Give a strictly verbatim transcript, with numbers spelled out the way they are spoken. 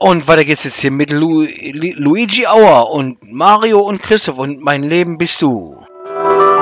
Und weiter geht's jetzt hier mit Lu Lu Luigi Auer und Mario und Christoph und Mein Leben bist du.